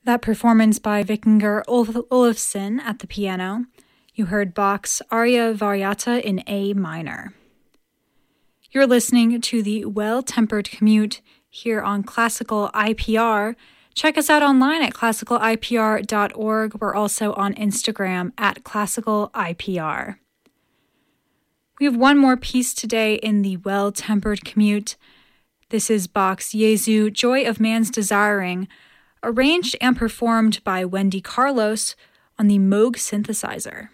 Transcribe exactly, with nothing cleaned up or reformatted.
That performance by Vikingur Olaf- Olafsson at the piano. You heard Bach's Aria Variata in A minor. You're listening to the Well-Tempered Commute here on Classical I P R. Check us out online at classical I P R dot org. We're also on Instagram at classical I P R. We have one more piece today in the Well-Tempered Commute. This is Bach's Jesu, Joy of Man's Desiring, arranged and performed by Wendy Carlos on the Moog synthesizer.